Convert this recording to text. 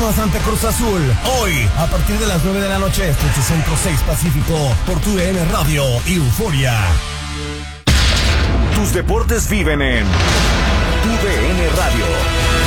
Pumas ante Cruz Azul. Hoy, a partir de las 9 de la noche, este Centro 6 Pacífico, por TUDN Radio y Euforia. Tus deportes viven en TUDN Radio.